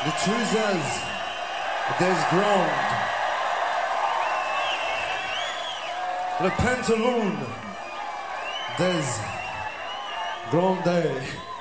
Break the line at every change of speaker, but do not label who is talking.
The truth is, there's ground. Le pantaloon, there's grande.